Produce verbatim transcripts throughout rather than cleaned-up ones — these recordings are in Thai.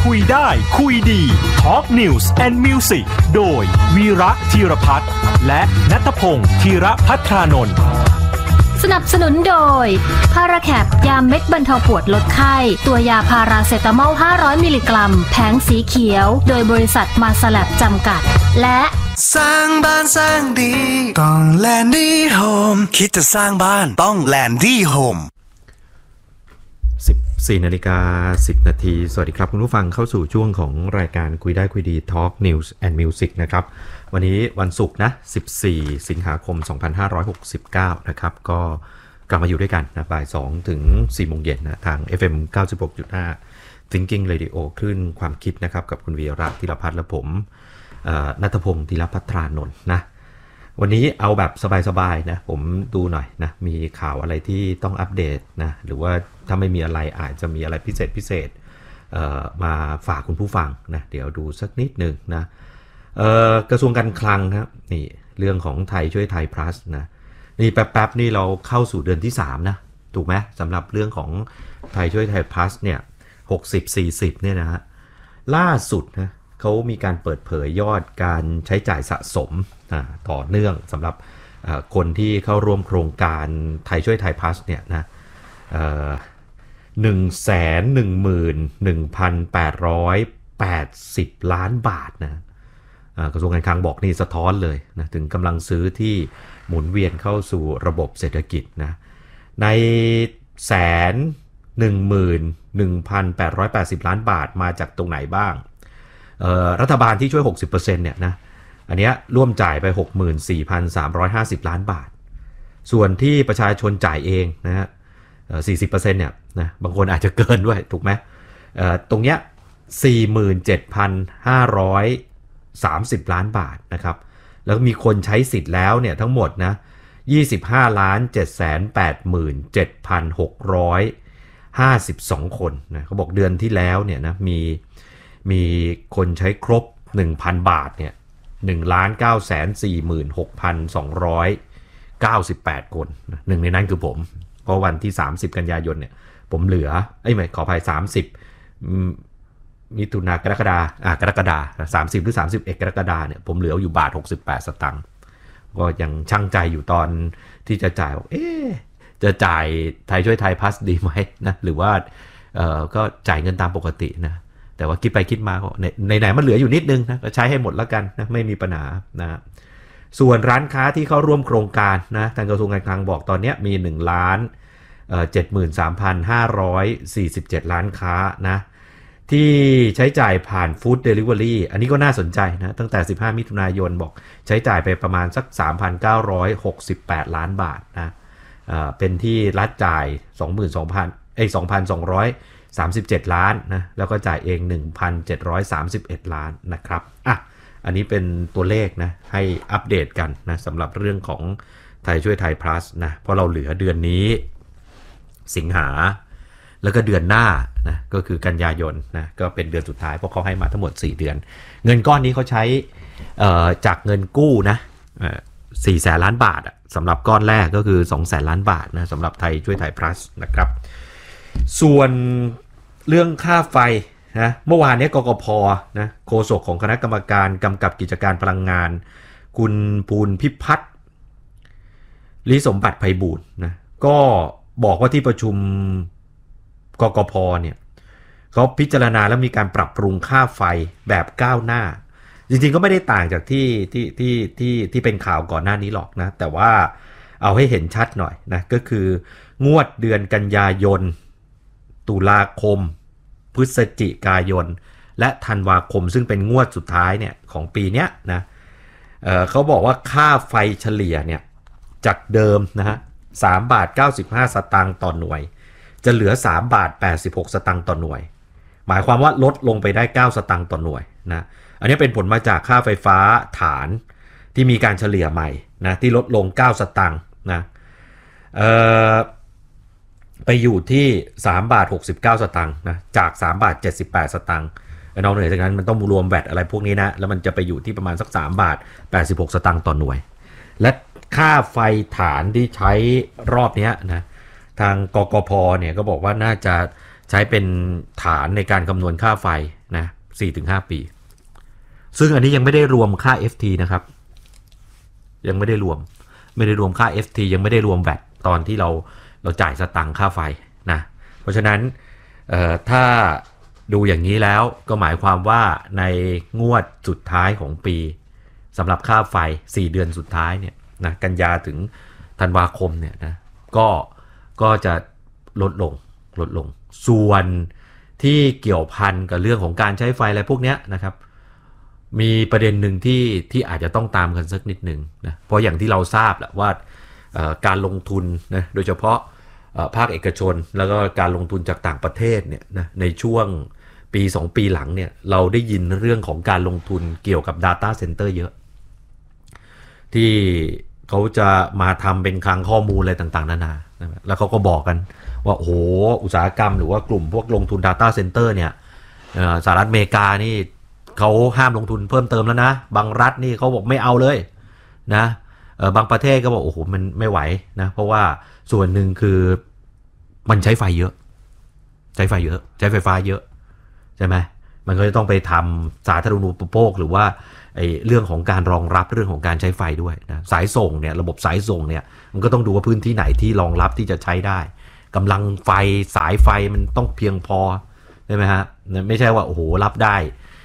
คุยได้คุยดี Talk News and Music โดยวีระธีรพัฒน์และณัฐพงศ์ธีรภัทรานนท์สนับสนุนโดยพาราแคปยาเม็ดบรรเทาปวดลดไข้ตัวยาพาราเซตามอลห้าร้อยมิลลิกรัมแผงสีเขียวโดยบริษัทมาสแลบจำกัดและสร้างบ้านสร้างดีต้องแลนดี้โฮมคิดจะสร้างบ้านต้องแลนดี้โฮมสิบสี่นาฬิกาสิบนาทีสวัสดีครับคุณผู้ฟังเข้าสู่ช่วงของรายการคุยได้คุยดี Talk News and Music นะครับวันนี้วันศุกร์นะสิบสี่สิงหาคมสองพันห้าร้อยหกสิบเก้านะครับก็กลับมาอยู่ด้วยกันนะบ่ายสองถึงสี่โมงเย็นนะทาง เอฟ เอ็ม เก้าสิบหกจุดห้า Thinking Radio คลื่นความคิดนะครับกับคุณวีระธีรพัฒน์และผมณัฐพงศ์ธีรภัทรานนท์นะวันนี้เอาแบบสบายๆนะผมดูหน่อยนะมีข่าวอะไรที่ต้องอัปเดตนะหรือว่าถ้าไม่มีอะไรอาจจะมีอะไรพิเศษพิเศษมาฝากคุณผู้ฟังนะเดี๋ยวดูสักนิดหนึ่งนะกระทรวงการคลังครับนี่เรื่องของไทยช่วยไทย plus นะนี่แป๊บๆนี่เราเข้าสู่เดือนที่สามนะถูกไหมสำหรับเรื่องของไทยช่วยไทย plus เนี่ยหกสิบ สี่สิบเนี่ยนะฮะล่าสุดนะเขามีการเปิดเผยยอดการใช้จ่ายสะสมต่อเนื่องสำหรับคนที่เข้าร่วมโครงการไทยช่วยไทย plus เนี่ยนะหนึ่งแสนหนึ่งหมื่นหนึ่งพันแปดร้อยแปดสิบล้านบาทนะกระทรวงการคลังบอกนี่สะท้อนเลยนะถึงกำลังซื้อที่หมุนเวียนเข้าสู่ระบบเศรษฐกิจนะในแสนหนึ่งหมื่นหนึ่งพันแปดร้อยแปดสิบล้านบาทมาจากตรงไหนบ้างรัฐบาลที่ช่วย หกสิบเปอร์เซ็นต์ เนี่ยนะอันเนี้ยร่วมจ่ายไป หกหมื่นสี่พันสามร้อยห้าสิบล้านบาทส่วนที่ประชาชนจ่ายเองนะฮะ สี่สิบเปอร์เซ็นต์ เนี่ยนะบางคนอาจจะเกินด้วยถูกไหมตรงเนี้ย สี่หมื่นเจ็ดพันห้าร้อยสามสิบล้านบาทนะครับแล้วมีคนใช้สิทธิ์แล้วเนี่ยทั้งหมดนะ ยี่สิบห้าล้านเจ็ดแสนแปดหมื่นเจ็ดพันหกร้อยห้าสิบสองคนนะเขาบอกเดือนที่แล้วเนี่ยนะมีมีคนใช้ครบ หนึ่งพัน บาทเนี่ย หนึ่งล้านเก้าแสนสี่หมื่นหกพันสองร้อยเก้าสิบแปดคนนะหนึ่งในนั้นคือผมเพราะวันที่สามสิบกันยายนเนี่ยผมเหลือเอ้ยไม่ขออภัยสามสิบมิถุนายนกรกฎาคมอ่ะกรกฎาคมสามสิบหรือสามสิบเอ็ดกรกฎาคมเนี่ยผมเหลืออยู่บาทหกสิบแปดสตางค์ก็ยังชั่งใจอยู่ตอนที่จะจ่ายเอ๊ะจะจ่ายไทยช่วยไทยพลัสดีไหมนะหรือว่าเอ่อก็จ่ายเงินตามปกตินะแต่ว่าคิดไปคิดมาในไหนมันเหลืออยู่นิดนึงนะก็ใช้ให้หมดแล้วกันนะไม่มีปัญหานะส่วนร้านค้าที่เข้าร่วมโครงการนะทางกระทรวงการคลังบอกตอนนี้มีหนึ่งล้านเอ่อ เจ็ดหมื่นสามพันห้าร้อยสี่สิบเจ็ดล้านค้านะที่ใช้จ่ายผ่านฟู้ดเดลิเวอรี่อันนี้ก็น่าสนใจนะตั้งแต่สิบห้ามิถุนายนบอกใช้จ่ายไปประมาณสัก สามพันเก้าร้อยหกสิบแปดล้านบาทนะเอ่อเป็นที่รัฐจ่าย สองหมื่นสองพัน เอ้ย สองพันสองร้อยสามสิบเจ็ดล้านนะแล้วก็จ่ายเอง หนึ่งพันเจ็ดร้อยสามสิบเอ็ดล้านนะครับอ่ะอันนี้เป็นตัวเลขนะให้อัปเดตกันนะสำหรับเรื่องของไทยช่วยไทย plus นะเพราะเราเหลือเดือนนี้สิงหาแล้วก็เดือนหน้านะก็คือกันยายนนะก็เป็นเดือนสุดท้ายเพราะเขาให้มาทั้งหมดสี่เดือนเงินก้อนนี้เขาใช้จากเงินกู้นะสี่แสนล้านบาทสำหรับก้อนแรกก็คือสองแสนล้านบาทนะสำหรับไทยช่วยไทย plus นะครับส่วนเรื่องค่าไฟนะเมื่อวานนี้กกพ.นะโฆษกของคณะกรรมการกำกับกิจการพลังงานคุณภูลพิพัฒน์ลิสมบัติไพบูลย์นะก็บอกว่าที่ประชุมกกพ.เนี่ยเขาพิจารณาแล้วมีการปรับปรุงค่าไฟแบบก้าวหน้าจริงๆก็ไม่ได้ต่างจากที่ที่ที่ที่ที่เป็นข่าวก่อนหน้านี้หรอกนะแต่ว่าเอาให้เห็นชัดหน่อยนะก็คืองวดเดือนกันยายนตุลาคมพฤศจิกายนและธันวาคมซึ่งเป็นงวดสุดท้ายเนี่ยของปีเนี้ยนะ เอ่อเขาบอกว่าค่าไฟเฉลี่ยเนี่ยจากเดิมนะฮะสามบาทเก้าสิบห้าสตางค์ต่อหน่วยจะเหลือสามบาทแปดสิบหกสตางค์ต่อหน่วยหมายความว่าลดลงไปได้เก้าสตางค์ต่อหน่วยนะอันนี้เป็นผลมาจากค่าไฟฟ้าฐานที่มีการเฉลี่ยใหม่นะที่ลดลงเก้าสตางค์นะเอ่อไปอยู่ที่สามบาทหกสิบเก้าสตางค์นะจากสามบาทเจ็ดสิบแปดสตางค์นอกเหนือจากนั้นมันต้องรวมแวตอะไรพวกนี้นะแล้วมันจะไปอยู่ที่ประมาณสักสามบาทแปดสิบหกสตางค์ต่อหน่วยและค่าไฟฐานที่ใช้รอบนี้นะทางกกพ.เนี่ยก็บอกว่าน่าจะใช้เป็นฐานในการคำนวณค่าไฟนะ สี่ถึงห้า ปีซึ่งอันนี้ยังไม่ได้รวมค่า เอฟ ที นะครับยังไม่ได้รวมไม่ได้รวมค่า เอฟ ที ยังไม่ได้รวมแวตตอนที่เราเราจ่ายสตังค์ค่าไฟนะเพราะฉะนั้นเอ่อถ้าดูอย่างนี้แล้วก็หมายความว่าในงวดสุดท้ายของปีสำหรับค่าไฟสี่เดือนสุดท้ายเนี่ยนะกันยาถึงธันวาคมเนี่ยนะก็ก็จะลดลงลดลงส่วนที่เกี่ยวพันกับเรื่องของการใช้ไฟอะไรพวกเนี้ยนะครับมีประเด็นหนึ่งที่ที่อาจจะต้องตามกันสักนิดหนึ่งนะเพราะอย่างที่เราทราบแหละว่าการลงทุนนะโดยเฉพาะภาคเอกชนแล้วก็การลงทุนจากต่างประเทศเนี่ยนะในช่วงปีสองปีหลังเนี่ยเราได้ยินเรื่องของการลงทุนเกี่ยวกับ Data Center เยอะที่เขาจะมาทำเป็นคลังข้อมูลอะไรต่างๆนานาแล้วเขาก็บอกกันว่าโอ้โหอุตสาหกรรมหรือว่ากลุ่มพวกลงทุน Data Center เนี่ยสหรัฐอเมริกานี่เขาห้ามลงทุนเพิ่มเติมแล้วนะบางรัฐนี่เขาบอกไม่เอาเลยนะบางประเทศก็บอกโอ้โหมันไม่ไหวนะเพราะว่าส่วนหนึ่งคือมันใช้ไฟเยอะใช้ไฟเยอะใช้ไฟฟ้าเยอะใช่ไหมมันก็จะต้องไปทำสาธารณูปโภคหรือว่าไอ้เรื่องของการรองรับเรื่องของการใช้ไฟด้วยนะสายส่งเนี่ยระบบสายส่งเนี่ยมันก็ต้องดูว่าพื้นที่ไหนที่รองรับที่จะใช้ได้กำลังไฟสายไฟมันต้องเพียงพอใช่ไหมฮะไม่ใช่ว่าโอ้โหรับได้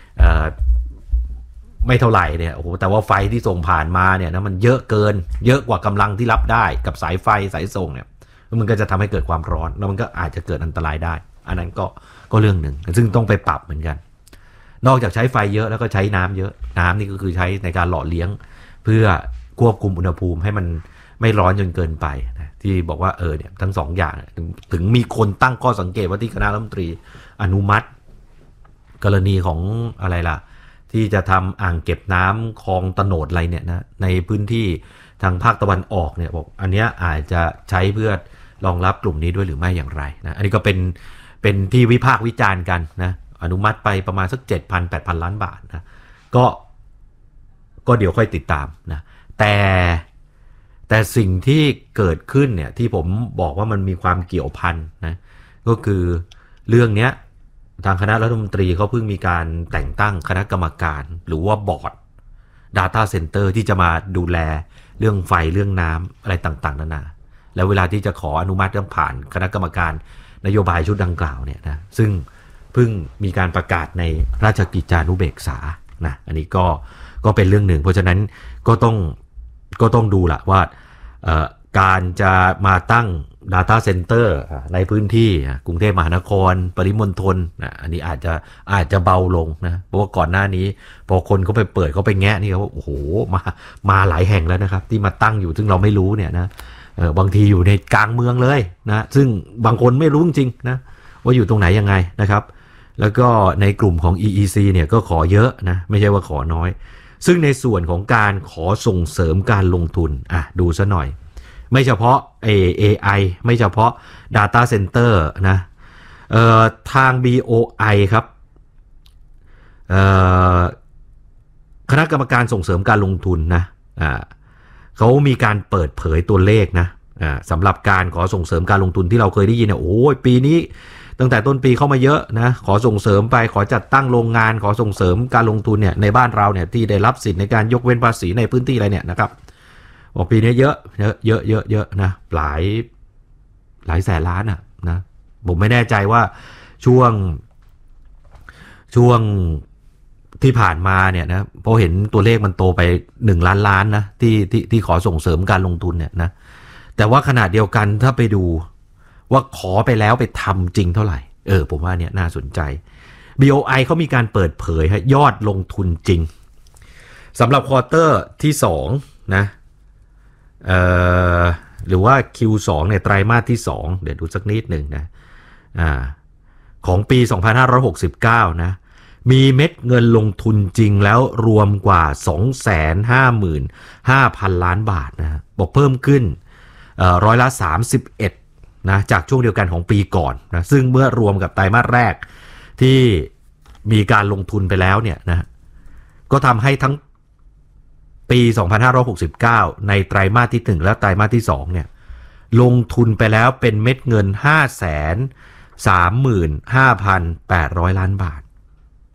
ไม่เท่าไหร่เนี่ยโอ้โหแต่ว่าไฟที่ส่งผ่านมาเนี่ยนะมันเยอะเกินเยอะกว่ากำลังที่รับได้กับสายไฟสายส่งเนี่ยมันก็จะทำให้เกิดความร้อนแล้วมันก็อาจจะเกิดอันตรายได้อันนั้นก็ก็เรื่องหนึ่งซึ่งต้องไปปรับเหมือนกันนอกจากใช้ไฟเยอะแล้วก็ใช้น้ำเยอะน้ำนี่ก็คือใช้ในการหล่อเลี้ยงเพื่อควบคุมอุณหภูมิให้มันไม่ร้อนจนเกินไปนะที่บอกว่าเออเนี่ยทั้งสองอย่างถึงถึงมีคนตั้งข้อสังเกตว่าที่คณะรัฐมนตรีอนุมัติกรณีของอะไรล่ะที่จะทำอ่างเก็บน้ำคลองตโนดอะไรเนี่ยนะในพื้นที่ทางภาคตะวันออกเนี่ยบอกอันเนี้ยอาจจะใช้เพื่อรองรับกลุ่มนี้ด้วยหรือไม่อย่างไรนะอันนี้ก็เป็นเป็นที่วิพากษ์วิจารณ์กันนะอนุมัติไปประมาณสัก เจ็ดพัน แปดพัน ล้านบาทนะก็ก็เดี๋ยวค่อยติดตามนะแต่แต่สิ่งที่เกิดขึ้นเนี่ยที่ผมบอกว่ามันมีความเกี่ยวพันนะก็คือเรื่องเนี้ยทางคณะรัฐมนตรีเขาเพิ่งมีการแต่งตั้งคณะกรรมการหรือว่าบอร์ด Data Center ที่จะมาดูแลเรื่องไฟเรื่องน้ำอะไรต่างๆนานาแล้วเวลาที่จะขออนุมัติต้องผ่านคณะกรรมการนโยบายชุดดังกล่าวเนี่ยนะซึ่งเพิ่งมีการประกาศในราชกิจจานุเบกษานะอันนี้ก็ก็เป็นเรื่องหนึ่งเพราะฉะนั้นก็ต้องก็ต้องดูละว่าการจะมาตั้ง Data Center ในพื้นที่กรุงเทพมหานครปริมณฑลนะอันนี้อาจจะอาจจะเบาลงนะเพราะว่าก่อนหน้านี้พอคนเขาไปเปิดเขาไปแงะนี่เขาโอ้โหมามาหลายแห่งแล้วนะครับที่มาตั้งอยู่ซึ่งเราไม่รู้เนี่ยนะบางทีอยู่ในกลางเมืองเลยนะซึ่งบางคนไม่รู้จริงๆนะว่าอยู่ตรงไหนยังไงนะครับแล้วก็ในกลุ่มของ อี อี ซี เนี่ยก็ขอเยอะนะไม่ใช่ว่าขอน้อยซึ่งในส่วนของการขอส่งเสริมการลงทุนอ่ะดูซะหน่อยไม่เฉพาะ เอ ไอ ไม่เฉพาะ Data Center นะเอ่อทาง บี โอ ไอ ครับเอ่อคณะกรรมการส่งเสริมการลงทุนนะอ่าเขามีการเปิดเผยตัวเลขนะอ่าสำหรับการขอส่งเสริมการลงทุนที่เราเคยได้ยินเนี่ยโอ้ยปีนี้ตั้งแต่ต้นปีเข้ามาเยอะนะขอส่งเสริมไปขอจัดตั้งโรงงานขอส่งเสริมการลงทุนเนี่ยในบ้านเราเนี่ยที่ได้รับสิทธิ์ในการยกเว้นภาษีในพื้นที่อะไรเนี่ยนะครับบอกปีนี้เยอะเยอะเยอะเยอะเยอะนะหลายหลายแสนล้านอ่ะนะผมไม่แน่ใจว่าช่วงช่วงที่ผ่านมาเนี่ยนะพอเห็นตัวเลขมันโตไปหนึ่งล้านล้านนะที่ที่ที่ขอส่งเสริมการลงทุนเนี่ยนะแต่ว่าขนาดเดียวกันถ้าไปดูว่าขอไปแล้วไปทำจริงเท่าไหร่เออผมว่าเนี่ยน่าสนใจ บี โอ ไอ เขามีการเปิดเผยให้ยอดลงทุนจริงสำหรับควอเตอร์ที่สองนะเอ่อหรือว่า คิว สอง ในไตรมาสที่สองเดี๋ยวดูสักนิดหนึ่งนะอ่าของปีสองพันห้าร้อยหกสิบเก้านะมีเม็ดเงินลงทุนจริงแล้วรวมกว่า สองแสนห้าหมื่นห้าพัน ล้านบาทนะบอกเพิ่มขึ้นเอ่อร้อยละสามสิบเอ็ดนะจากช่วงเดียวกันของปีก่อนนะซึ่งเมื่อรวมกับไตรมาสแรกที่มีการลงทุนไปแล้วเนี่ยนะก็ทำให้ทั้งปีสองพันห้าร้อยหกสิบเก้าในไตรมาสที่หนึ่งและไตรมาสที่สองเนี่ยลงทุนไปแล้วเป็นเม็ดเงิน ห้าแสนสามหมื่นห้าพันแปดร้อย ล้านบาท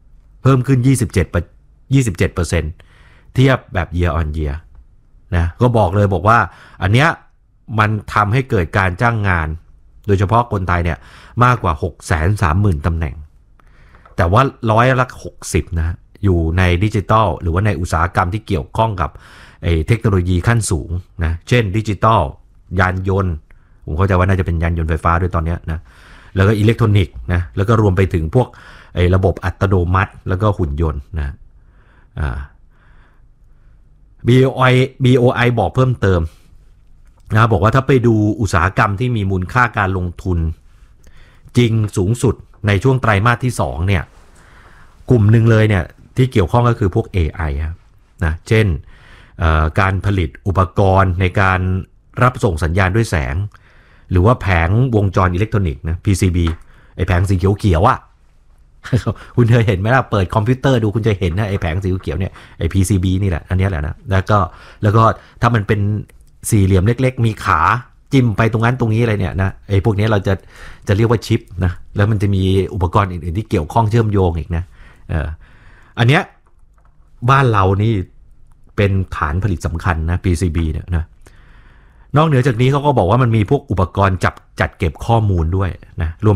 เพิ่มขึ้นยี่สิบเจ็ด ยี่สิบเจ็ดเปอร์เซ็นต์ เทียบแบบ year on year นะก็บอกเลยบอกว่าอันเนี้ยมันทำให้เกิดการจ้างงานโดยเฉพาะคนไทยเนี่ยมากกว่า หกแสนสามหมื่น ตำแหน่งแต่ว่าร้อยละหกสิบนะอยู่ในดิจิทัลหรือว่าในอุตสาหกรรมที่เกี่ยวข้องกับไอ้เทคโนโลยีขั้นสูงนะเช่นดิจิทัลยานยนต์ผมเข้าใจว่าน่าจะเป็นยานยนต์ไฟฟ้าด้วยตอนนี้นะแล้วก็อิเล็กทรอนิกส์นะแล้วก็รวมไปถึงพวกไอ้ระบบอัตโนมัติแล้วก็หุ่นยนต์นะอ่า บี โอ ไอ บี โอ ไอ บอกเพิ่มเติมนะบอกว่าถ้าไปดูอุตสาหกรรมที่มีมูลค่าการลงทุนจริงสูงสุดในช่วงไตรมาสที่สองเนี่ยกลุ่มหนึ่งเลยเนี่ยที่เกี่ยวข้องก็คือพวก เอ ไอ ครับนะเช่นการผลิตอุปกรณ์ในการรับส่งสัญญาณด้วยแสงหรือว่าแผงวงจรอิเล็กทรอนิกส์นะ พี ซี บี ไอแผงสีเขียวๆอ่ะ คุณเคยเห็นไหมล่ะเปิดคอมพิวเตอร์ดูคุณจะเห็นนะไอแผงสีเขียวเนี่ยไอ พี ซี บี นี่แหละอันนี้แหละนะแล้วก็แล้วก็ถ้ามันเป็นสี่เหลี่ยมเล็กๆมีขาจิ้มไปตรงนั้นตรงนี้อะไรเนี่ยนะไอพวกนี้เราจะจะเรียกว่าชิปนะแล้วมันจะมีอุปกรณ์อื่นๆที่เกี่ยวข้องเชื่อมโยงอีกนะเอออันเนี้ยบ้านเรานี่เป็นฐานผลิตสำคัญนะ พี ซี บี เนี่ยนะนอกเหนือจากนี้เขาก็บอกว่ามันมีพวกอุปกรณ์จับจัดเก็บข้อมูลด้วยนะรวม